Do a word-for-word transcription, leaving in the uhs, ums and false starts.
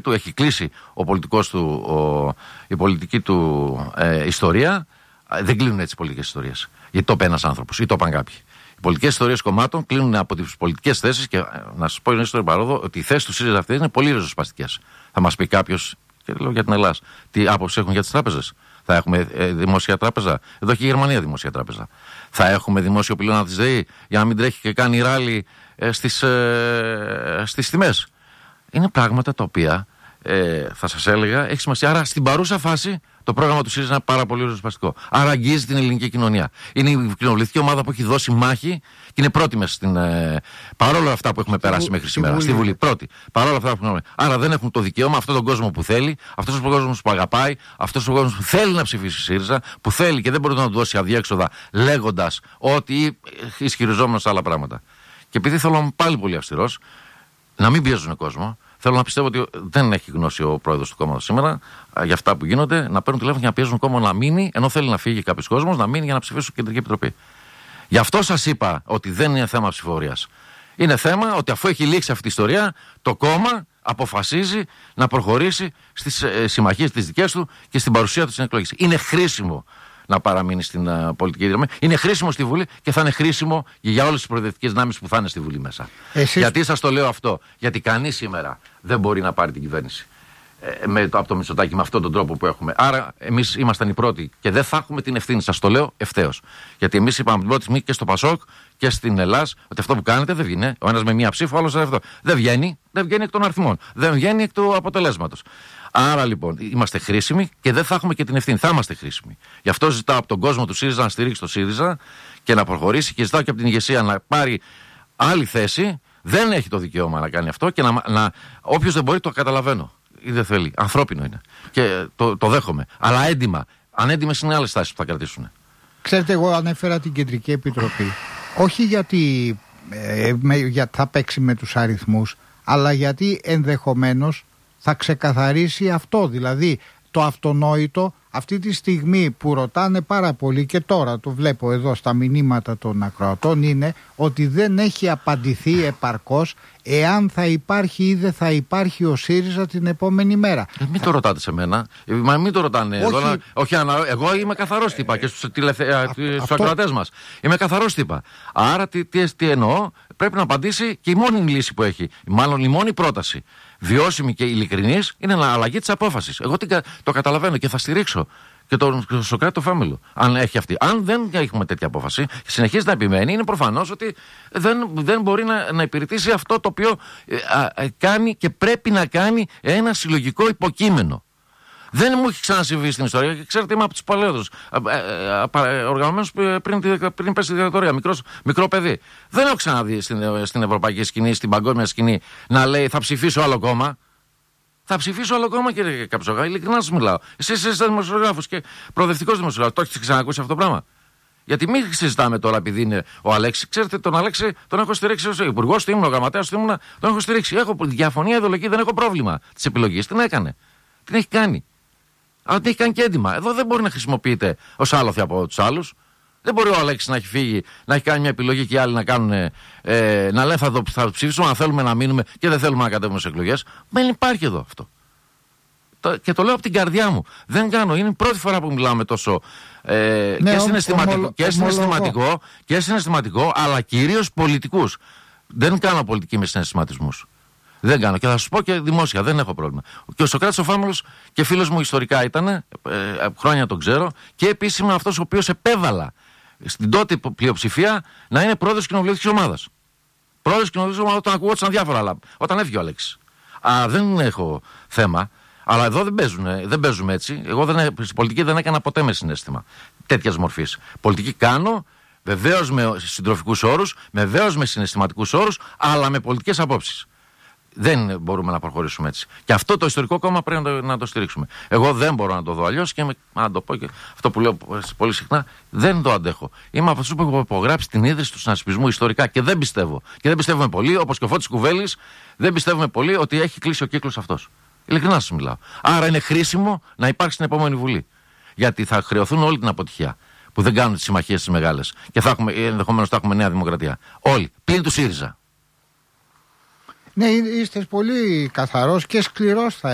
του, έχει κλείσει ο πολιτικός του, ο, η πολιτική του ε, ιστορία. Δεν κλείνουν έτσι οι πολιτικές ιστορίες. Γιατί το είπε ένας άνθρωπος ή το είπαν κάποιοι. Οι πολιτικές ιστορίες κομμάτων κλείνουν από τις πολιτικές θέσεις και να σας πω είναι ιστορία παρόδο ότι οι θέσεις του ΣΥΡΙΖΑ αυτές είναι πολύ ριζοσπαστικές. Θα μας πει κάποιος, και λέω για την Ελλάδα, τι άποψη έχουν για τις τράπεζες. Θα έχουμε ε, δημόσια τράπεζα. Εδώ έχει η Γερμανία δημόσια τράπεζα. Θα έχουμε δημόσιο πυλώνα της ΔΕΗ για να μην τρέχει και κάνει ράλι ε, στις, ε, στις τιμές. Είναι πράγματα τα οποία ε, θα σας έλεγα έχει σημασία. Άρα στην παρούσα φάση το πρόγραμμα του ΣΥΡΙΖΑ είναι πάρα πολύ ριζοσπαστικό. Άρα αγγίζει την ελληνική κοινωνία. Είναι η κοινοβουλευτική ομάδα που έχει δώσει μάχη και είναι πρώτη μέσα στην. Ε, παρόλα αυτά που έχουμε περάσει μέχρι σήμερα. Στη Βουλή. Πρώτη. Παρόλα αυτά που έχουμε. Άρα δεν έχουν το δικαίωμα αυτόν τον κόσμο που θέλει, αυτόν τον κόσμο που αγαπάει, αυτόν τον κόσμο που θέλει να ψηφίσει ΣΥΡΙΖΑ, που θέλει και δεν μπορεί να του δώσει αδιέξοδα λέγοντας ότι ισχυριζόμενο σε άλλα πράγματα. Και επειδή θέλω να είμαι πάλι πολύ αυστηρός, να μην πιέζουν κόσμο. Θέλω να πιστεύω ότι δεν έχει γνώση ο πρόεδρος του κόμματος σήμερα για αυτά που γίνονται, να παίρνουν τηλέφωνο και να πιέζουν κόμμα να μείνει, ενώ θέλει να φύγει κάποιος κόσμος, να μείνει για να ψηφίσει στην Κεντρική Επιτροπή. Γι' αυτό σας είπα ότι δεν είναι θέμα ψηφοφορίας. Είναι θέμα ότι αφού έχει λήξει αυτή η ιστορία, το κόμμα αποφασίζει να προχωρήσει στις ε, συμμαχίες τις δικές του και στην παρουσία του στην εκλογή. Είναι χρήσιμο να παραμείνει στην uh, πολιτική δομή. Είναι χρήσιμο στη Βουλή και θα είναι χρήσιμο και για όλες τις προοδευτικές δυνάμεις που θα είναι στη Βουλή μέσα. Εσείς... Γιατί σας το λέω αυτό? Γιατί κανείς σήμερα δεν μπορεί να πάρει την κυβέρνηση ε, με, από το Μητσοτάκη με αυτόν τον τρόπο που έχουμε. Άρα εμείς ήμασταν οι πρώτοι και δεν θα έχουμε την ευθύνη. Σας το λέω ευθέως. Γιατί εμείς είπαμε την πρώτη στιγμή και στο Πασόκ και στην Ελλάδα ότι αυτό που κάνετε δεν βγαίνει. Ο ένας με μία ψήφο, ο άλλος αυτό. Δεν βγαίνει, δεν βγαίνει εκ των αριθμών. Δεν βγαίνει εκ του αποτελέσματος. Άρα λοιπόν είμαστε χρήσιμοι και δεν θα έχουμε και την ευθύνη. Θα είμαστε χρήσιμοι. Γι' αυτό ζητάω από τον κόσμο του ΣΥΡΙΖΑ να στηρίξει το ΣΥΡΙΖΑ και να προχωρήσει και ζητάω και από την ηγεσία να πάρει άλλη θέση. Δεν έχει το δικαίωμα να κάνει αυτό και να, να, όποιος δεν μπορεί το καταλαβαίνω ή δεν θέλει. Ανθρώπινο είναι. Και το, το δέχομαι. Αλλά έντιμα. Ανέντιμες είναι άλλες τάσεις που θα κρατήσουν. Ξέρετε, εγώ ανέφερα την Κεντρική Επιτροπή. Όχι γιατί ε, με, για, θα παίξει με τους αριθμούς, αλλά γιατί ενδεχομένως θα ξεκαθαρίσει αυτό, δηλαδή το αυτονόητο αυτή τη στιγμή που ρωτάνε πάρα πολύ και τώρα το βλέπω εδώ στα μηνύματα των ακροατών είναι ότι δεν έχει απαντηθεί επαρκώς εάν θα υπάρχει ή δεν θα υπάρχει ο ΣΥΡΙΖΑ την επόμενη μέρα. Ε, μην το ρωτάτε σε μένα, μα μην το ρωτάνε όχι, εδώ, όχι, εγώ είμαι καθαρός τύπα ε, και στους, τηλεθε... α, στους αυτό... ακροατές μας, είμαι καθαρός τύπα. Άρα τι, τι, τι εννοώ, πρέπει να απαντήσει και η μόνη λύση που έχει, μάλλον η μόνη πρόταση βιώσιμη και ειλικρινής είναι να αλλαγή της απόφασης. Εγώ το καταλαβαίνω και θα στηρίξω και τον Σωκράτη το Φάμελο, αν έχει αυτή. Αν δεν έχουμε τέτοια απόφαση και συνεχίζει να επιμένει, είναι προφανώς ότι δεν, δεν μπορεί να, να υπηρετήσει αυτό το οποίο ε, α, κάνει και πρέπει να κάνει ένα συλλογικό υποκείμενο. Δεν μου έχει ξανασυμβεί στην ιστορία και ξέρετε, είμαι από τους παλαιότερους οργανωμένους πριν, πριν πέσει τη δικτατορία. Μικρός, μικρό παιδί. Δεν έχω ξαναδεί στην, στην ευρωπαϊκή σκηνή, στην παγκόσμια σκηνή να λέει θα ψηφίσω άλλο κόμμα. Θα ψηφίσω άλλο κόμμα, κύριε Καψογά. Ειλικρινά σας μιλάω. Εσείς είστε δημοσιογράφος και προοδευτικός δημοσιογράφος. Το έχετε ξανακούσει αυτό το πράγμα? Γιατί μην συζητάμε τώρα επειδή είναι ο Αλέξη. Ξέρετε, τον Αλέξη τον έχω στηρίξει ως υπουργός του ήμουν, ο γραμματέας του ήμουν, τον έχω στηρίξει. Έχω διαφωνία ιδεολογική, δεν έχω πρόβλημα της επιλογής. Την έκανε. Την έχει κάνει. Αλλά την έχει κάνει και έντιμα. Εδώ δεν μπορεί να χρησιμοποιείται ως άλοθη από τους άλλους. Δεν μπορεί ο Αλέξης να έχει φύγει, να έχει κάνει μια επιλογή και οι άλλοι να κάνουν. Ε, να λένε θα το, θα το ψηφίσουμε, αν θέλουμε να μείνουμε και δεν θέλουμε να κατέβουμε σε εκλογές. Μα δεν υπάρχει εδώ αυτό. Το, και το λέω από την καρδιά μου. Δεν κάνω. Είναι η πρώτη φορά που μιλάμε τόσο. Ε, ναι, και, συναισθηματικό, ομολο, και, συναισθηματικό, και συναισθηματικό, αλλά κυρίως πολιτικούς. Δεν κάνω πολιτική με συναισθηματισμούς. Δεν κάνω. Και θα σας πω και δημόσια, δεν έχω πρόβλημα. Και ο Σωκράτης ο Φάμελος και φίλος μου ιστορικά ήταν, ε, χρόνια τον ξέρω, και επίσης ήμουν αυτός ο οποίος επέβαλα στην τότε πλειοψηφία να είναι πρόεδρος κοινοβουλευτικής ομάδας. Πρόεδρος κοινοβουλευτικής ομάδας, όταν ακούγονταν διάφορα άλλα. Όταν έφυγε ο Αλέξης. Α, δεν έχω θέμα. Αλλά εδώ δεν, παίζουν, δεν παίζουμε έτσι. Εγώ δεν, στην πολιτική δεν έκανα ποτέ με συναίσθημα τέτοιας μορφής. Πολιτική κάνω, βεβαίως με συντροφικούς όρους, βεβαίως με συναισθηματικούς όρους, αλλά με πολιτικές απόψεις. Δεν μπορούμε να προχωρήσουμε έτσι. Και αυτό το ιστορικό κόμμα πρέπει να το, να το στηρίξουμε. Εγώ δεν μπορώ να το δω αλλιώς και με, να το πω και αυτό που λέω πολύ συχνά, δεν το αντέχω. Είμαι από αυτούς που έχω υπογράψει την ίδρυση του συνασπισμού ιστορικά και δεν πιστεύω. Και δεν πιστεύουμε πολύ, όπως και ο Φώτης Κουβέλης, δεν πιστεύουμε πολύ ότι έχει κλείσει ο κύκλος αυτός. Ειλικρινά σας μιλάω. Άρα είναι χρήσιμο να υπάρξει στην επόμενη Βουλή. Γιατί θα χρεωθούν όλη την αποτυχία που δεν κάνουν τις συμμαχίες τις μεγάλες. Και θα έχουμε, ενδεχομένως θα έχουμε Νέα Δημοκρατία. Όλοι. Πλην του ΣΥΡΙΖΑ. Ναι, είστε πολύ καθαρός και σκληρός θα